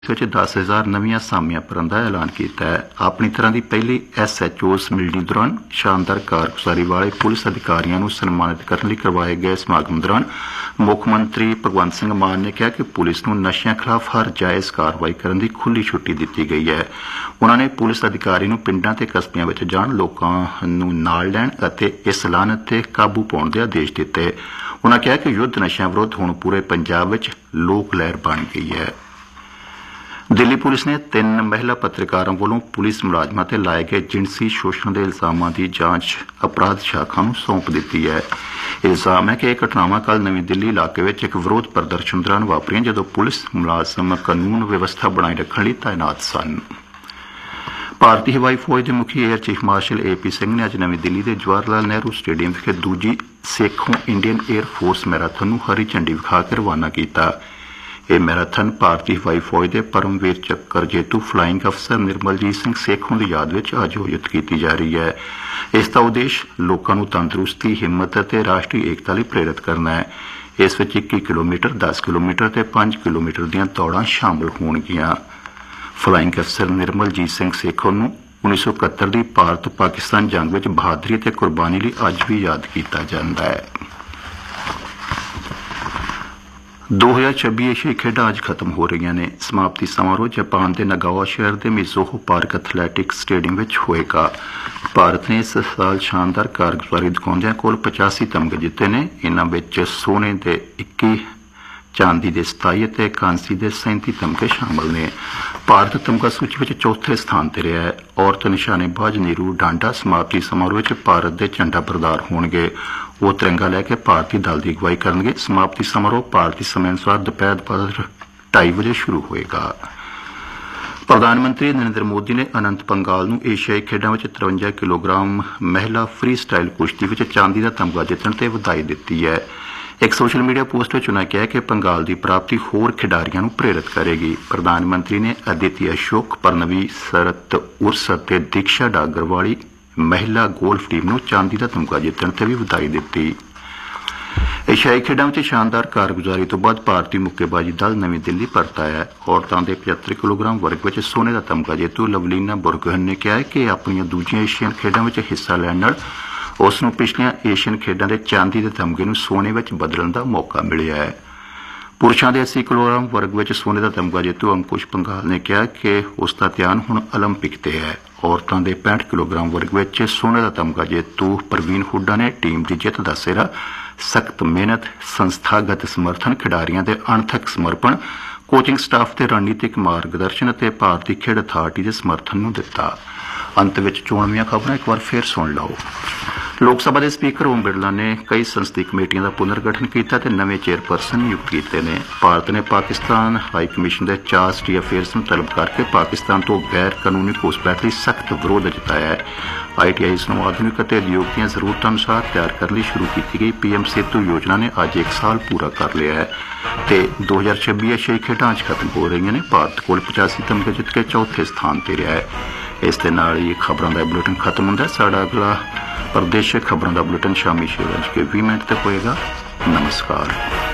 ਵਿੱਚ 10,000 ਨਵੀਆਂ ਅਸਾਮੀਆਂ ਭਰਨ ਦਾ ਐਲਾਨ ਕੀਤਾ ਹੈ। ਆਪਣੀ ਤਰ੍ਹਾਂ ਦੀ ਪਹਿਲੀ SHOs ਮਿਲਣੀ ਦੌਰਾਨ ਸ਼ਾਨਦਾਰ ਕਾਰਗੁਜ਼ਾਰੀ ਵਾਲੇ ਪੁਲਿਸ ਅਧਿਕਾਰੀਆਂ ਨੂੰ ਸਨਮਾਨਿਤ ਕਰਨ ਲਈ ਕਰਵਾਏ ਗਏ ਸਮਾਗਮ ਦੌਰਾਨ ਮੁੱਖ ਮੰਤਰੀ ਭਗਵੰਤ ਸਿੰਘ ਮਾਨ ਨੇ ਕਿਹਾ ਕਿ ਪੁਲਿਸ ਨੂੰ ਨਸ਼ਿਆਂ ਖਿਲਾਫ ਹਰ ਜਾਇਜ਼ ਕਾਰਵਾਈ ਕਰਨ ਦੀ ਖੁੱਲ੍ਹੀ ਛੁੱਟੀ ਦਿੱਤੀ ਗਈ ਹੈ। ਉਨ੍ਹਾਂ ਨੇ ਪੁਲਿਸ ਅਧਿਕਾਰੀ ਨੂੰ ਪਿੰਡਾਂ ਤੇ ਕਸਬਿਆਂ ਵਿੱਚ ਜਾਣ, ਲੋਕਾਂ ਨੂੰ ਨਾਲ ਲੈਣ ਅਤੇ ਇਸ ਲਾਹਨਤ ਤੇ ਕਾਬੂ ਪਾਉਣ ਦੇ ਆਦੇਸ਼ ਦਿੱਤੇ। ਉਨ੍ਹਾਂ ਕਿਹਾ ਕਿ ਯੁੱਧ ਨਸ਼ਿਆਂ ਵਿਰੁੱਧ ਹੁਣ ਪੂਰੇ ਪੰਜਾਬ ਵਿੱਚ ਲੋਕ ਲਹਿਰ ਬਣ ਗਈ ਹੈ। ਦਿੱਲੀ ਪੁਲਿਸ ਨੇ 3 ਮਹਿਲਾ ਪੱਤਰਕਾਰਾਂ ਵੱਲੋਂ ਪੁਲਿਸ ਮੁਲਾਜ਼ਮਾਂ ਤੇ ਲਾਏ ਗਏ ਜਿਣਸੀ ਸ਼ੋਸ਼ਣ ਦੇ ਇਲਜ਼ਾਮਾਂ ਦੀ ਜਾਂਚ ਅਪਰਾਧ ਸ਼ਾਖਾ ਨੂੰ ਸੌਂਪ ਦਿੱਤੀ ਹੈ। ਇਲਜ਼ਾਮ ਹੈ ਕਿ ਇਹ ਘਟਨਾਵਾਂ ਕੱਲ੍ਹ ਨਵੀਂ ਦਿੱਲੀ ਇਲਾਕੇ ਵਿੱਚ ਇੱਕ ਵਿਰੋਧ ਪ੍ਰਦਰਸ਼ਨ ਦੌਰਾਨ ਵਾਪਰੀਆਂ, ਜਦੋਂ ਪੁਲਿਸ ਮੁਲਾਜ਼ਮ ਕਾਨੂੰਨ ਵਿਵਸਥਾ ਬਣਾਈ ਰੱਖਣ ਲਈ ਤਾਇਨਾਤ ਸਨ। ਭਾਰਤੀ ਹਵਾਈ ਫੌਜ ਦੇ ਮੁਖੀ air chief marshal AP Singh ਨੇ ਅੱਜ ਨਵੀਂ ਦਿੱਲੀ ਦੇ ਜਵਾਹਰ ਲਾਲ ਨਹਿਰੂ ਸਟੇਡੀਅਮ ਵਿਖੇ ਦੂਜੀ Sekhon Indian air force marathon ਨੂੰ ਹਰੀ ਝੰਡੀ ਵਿਖਾ ਕੇ ਰਵਾਨਾ ਕੀਤਾ। ਇਹ ਮੈਰਾਥਨ ਭਾਰਤੀ ਹਵਾਈ ਫੌਜ ਦੇ ਪਰਮਵੀਰ ਚੱਕਰ ਜੇਤੂ ਫਲਾਇੰਗ ਅਫਸਰ ਨਿਰਮਲਜੀਤ ਸਿੰਘ ਸੇਖੋਂ ਦੀ ਯਾਦ ਵਿੱਚ ਆਯੋਜਿਤ ਕੀਤੀ ਜਾ ਰਹੀ ਹੈ। ਇਸ ਦਾ ਉਦੇਸ਼ ਲੋਕਾਂ ਨੂੰ ਤੰਦਰੁਸਤੀ, ਹਿੰਮਤ ਅਤੇ ਰਾਸ਼ਟਰੀ ਏਕਤਾ ਲਈ ਪ੍ਰੇਰਿਤ ਕਰਨਾ ਹੈ। ਇਸ ਵਿੱਚ 21 ਕਿਲੋਮੀਟਰ, 10 ਕਿਲੋਮੀਟਰ ਅਤੇ 5 ਕਿਲੋਮੀਟਰ ਦੀਆਂ ਦੌੜਾਂ ਸ਼ਾਮਲ ਹੋਣਗੀਆਂ। ਫਲਾਇੰਗ ਅਫਸਰ ਨਿਰਮਲਜੀਤ ਸਿੰਘ ਸੇਖੋਂ ਨੂੰ 1971 ਦੀ ਭਾਰਤ-ਪਾਕਿਸਤਾਨ ਜੰਗ ਵਿੱਚ ਬਹਾਦਰੀ ਅਤੇ ਕੁਰਬਾਨੀ ਲਈ ਅੱਜ ਵੀ ਯਾਦ ਕੀਤਾ ਜਾਂਦਾ ਹੈ। 2026 ਏਸ਼ੀਆਈ ਖੇਡਾਂ ਅੱਜ ਖਤਮ ਹੋ ਰਹੀਆਂ ਨੇ। ਸਮਾਪਤੀ ਸਮਾਰੋਹ ਜਾਪਾਨ ਦੇ ਨਗਾਵਾ ਸ਼ਹਿਰ ਦੇ ਮਿਜ਼ੋਹੋ ਪਾਰਕ ਐਥਲੈਟਿਕਸ ਸਟੇਡੀਅਮ ਵਿੱਚ ਹੋਏਗਾ। ਭਾਰਤ ਨੇ ਇਸ ਸਾਲ ਸ਼ਾਨਦਾਰ ਕਾਰਗੁਜ਼ਾਰੀ ਦਿਖਾਉਂਦਿਆਂ ਕੁੱਲ 85 ਤਮਗੇ ਜਿੱਤੇ ਨੇ। ਇਨ੍ਹਾਂ ਵਿੱਚ ਸੋਨੇ ਦੇ 21, ਚਾਂਦੀ ਦੇ 27 ਅਤੇ ਕਾਂਸੀ ਦੇ 37 ਤਮਗੇ ਸ਼ਾਮਲ ਨੇ। ਭਾਰਤ ਤਮਗਾ ਸੂਚੀ ਵਿੱਚ ਚੌਥੇ ਸਥਾਨ ਤੇ ਰਿਹਾ ਹੈ। ਔਰਤ ਨਿਸ਼ਾਨੇਬਾਜ਼ ਨੀਰੂ ਡਾਂਡਾ ਸਮਾਪਤੀ ਸਮਾਰੋਹ ਵਿੱਚ ਭਾਰਤ ਦੇ ਝੰਡਾ ਬਰਦਾਰ ਹੋਣਗੇ। ਉਹ ਤਿਰੰਗਾ ਲੈ ਕੇ ਭਾਰਤੀ ਦਲ ਦੀ ਅਗਵਾਈ ਕਰਨਗੇ। ਸਮਾਪਤੀ ਸਮਾਰੋਹ ਭਾਰਤੀ ਸਮੇਂ ਅਨੁਸਾਰ ਦੁਪਹਿਰ 2:30 ਵਜੇ ਸ਼ੁਰੂ ਹੋਏਗਾ। ਪ੍ਰਧਾਨ ਮੰਤਰੀ ਨਰਿੰਦਰ ਮੋਦੀ ਨੇ ਅਨੰਤ ਪੰਗਾਲ ਨੂੰ ਏਸ਼ੀਆਈ ਖੇਡਾਂ ਵਿੱਚ 53 ਕਿਲੋਗ੍ਰਾਮ ਮਹਿਲਾ ਫਰੀ ਸਟਾਈਲ ਕੁਸ਼ਤੀ ਵਿੱਚ ਚਾਂਦੀ ਦਾ ਤਮਗਾ ਜਿੱਤਣ ਤੇ ਵਧਾਈ ਦਿੱਤੀ ਹੈ। ਇੱਕ ਸੋਸ਼ਲ ਮੀਡੀਆ ਪੋਸਟ ਵਿੱਚ ਉਨ੍ਹਾਂ ਕਿਹਾ ਕਿ ਪੰਗਾਲ ਦੀ ਪ੍ਰਾਪਤੀ ਹੋਰ ਖਿਡਾਰੀਆਂ ਨੂੰ ਪ੍ਰੇਰਿਤ ਕਰੇਗੀ। ਪ੍ਰਧਾਨ ਮੰਤਰੀ ਨੇ ਅਦਿਤੀ ਅਸ਼ੋਕ, ਪਰਨਵੀ ਸਰਤ ਉਰਸ ਅਤੇ ਦੀਕਸ਼ਾ ਡਾਗਰ ਵਾਲੀ ਮਹਿਲਾ ਗੋਲਫ ਟੀਮ ਨੂੰ ਚਾਂਦੀ ਦਾ ਤਮਗਾ ਜਿੱਤਣ ਤੇ ਵੀ ਵਧਾਈ ਦਿੱਤੀ। ਏਸ਼ੀਆਈ ਖੇਡਾਂ ਵਿੱਚ ਸ਼ਾਨਦਾਰ ਕਾਰਗੁਜ਼ਾਰੀ ਤੋਂ ਬਾਅਦ ਭਾਰਤੀ ਮੁੱਕੇਬਾਜ਼ੀ ਦਲ ਨਵੀਂ ਦਿੱਲੀ ਪਰਤ ਆਇਆ ਹੈ। ਔਰਤਾਂ ਦੇ 75 ਕਿਲੋਗ੍ਰਾਮ ਵਰਗ ਵਿੱਚ ਸੋਨੇ ਦਾ ਤਮਗਾ ਜੇਤੂ ਲਵਲੀਨਾ ਬੁਰਗੋਹਨ ਨੇ ਕਿਹਾ ਹੈ ਕਿ ਆਪਣੀਆਂ ਦੂਜੀਆਂ ਏਸ਼ੀਅਨ ਖੇਡਾਂ ਵਿੱਚ ਹਿੱਸਾ ਲੈਣ ਨਾਲ ਉਸ ਨੂੰ ਪਿਛਲੀਆਂ ਏਸ਼ੀਅਨ ਖੇਡਾਂ ਦੇ ਚਾਂਦੀ ਦੇ ਤਮਗੇ ਨੂੰ ਸੋਨੇ ਵਿੱਚ ਬਦਲਣ ਦਾ ਮੌਕਾ ਮਿਲਿਆ ਹੈ। ਪੁਰਸ਼ਾਂ ਦੇ 80 ਕਿਲੋਗ੍ਰਾਮ ਵਰਗ ਵਿੱਚ ਸੋਨੇ ਦਾ ਤਮਗਾ ਜੇਤੂ ਅੰਕੁਸ਼ ਪੰਘਾਲ ਨੇ ਕਿਹਾ ਕਿ ਉਸ ਦਾ ਧਿਆਨ ਹੁਣ ਓਲੰਪਿਕ ਤੇ ਹੈ। ਔਰਤਾਂ ਦੇ 65 ਕਿਲੋਗ੍ਰਾਮ ਵਰਗ ਵਿੱਚ ਸੋਨੇ ਦਾ ਤਮਗਾ ਜੇਤੂ ਪ੍ਰਵੀਨ ਹੁੱਡਾ ਨੇ ਟੀਮ ਦੀ ਜਿੱਤ ਦਾ ਸਿਹਰਾ ਸਖਤ ਮਿਹਨਤ, ਸੰਸਥਾਗਤ ਸਮਰਥਨ, ਖਿਡਾਰੀਆਂ ਦੇ ਅਣਥੱਕ ਸਮਰਪਣ, ਕੋਚਿੰਗ ਸਟਾਫ ਦੇ ਰਣਨੀਤਿਕ ਮਾਰਗਦਰਸ਼ਨ ਅਤੇ ਭਾਰਤੀ ਖੇਡ ਅਥਾਰਟੀ ਦੇ ਸਮਰਥਨ ਨੂੰ ਦਿੱਤਾ। ਅੰਤ ਵਿੱਚ ਚੋਣਵੀਆਂ ਖਬਰਾਂ ਇੱਕ ਵਾਰ ਫਿਰ ਸੁਣ ਲਓ। ਲੋਕ ਸਭਾ ਦੇ ਸਪੀਕਰ ਓਮ ਬਿਰਲਾ ਨੇ ਕਈ ਸੰਸਦੀ ਕਮੇਟੀਆਂ ਦਾ ਪੁਨਰਗਠਨ ਕੀਤਾ ਤੇ ਨਵੇਂ ਚੇਅਰਪਰਸਨ ਨਿਯੁਕਤ ਕੀਤੇ ਨੇ। ਭਾਰਤ ਨੇ ਪਾਕਿਸਤਾਨ ਹਾਈ ਕਮਿਸ਼ਨ ਦੇ ਚਾਰਜ ਟੀ ਅਫੇਅਰਸ ਨੂੰ ਤਲਬ ਕਰਕੇ ਪਾਕਿਸਤਾਨ ਤੋਂ ਗੈਰ ਕਾਨੂੰਨੀ ਘੁਸਪੈਠ ਲਈ ਸਖਤ ਵਿਰੋਧ ਜਤਾਇਆ ਹੈ। ITIs ਨੂੰ ਆਧੁਨਿਕ ਅਤੇ ਉਦਯੋਗ ਦੀਆਂ ਜ਼ਰੂਰਤਾਂ ਅਨੁਸਾਰ ਤਿਆਰ ਕਰਨ ਲਈ ਸ਼ੁਰੂ ਕੀਤੀ ਗਈ PM ਸੇਤੂ ਯੋਜਨਾ ਨੇ ਅੱਜ 1 ਸਾਲ ਪੂਰਾ ਕਰ ਲਿਆ ਹੈ ਤੇ 2026 ਏਸ਼ੀਆਈ ਖੇਡਾਂ ਅੱਜ ਖਤਮ ਹੋ ਰਹੀਆਂ ਨੇ। ਭਾਰਤ ਕੋਲ 85 ਤਮਗੇ ਜਿੱਤ ਕੇ ਚੌਥੇ ਸਥਾਨ ਤੇ ਰਿਹਾ ਹੈ। ਇਸ ਦੇ ਨਾਲ ਹੀ ਖਬਰਾਂ ਦਾ ਬੁਲੇਟਿਨ ਖਤਮ ਹੁੰਦਾ ਹੈ। ਸਾਡਾ ਅਗਲਾ ਪ੍ਰਦੇਸ਼ਕ ਖਬਰਾਂ ਦਾ ਬੁਲੇਟਿਨ ਸ਼ਾਮੀ 6:20 ਤੇ ਹੋਏਗਾ। ਨਮਸਕਾਰ।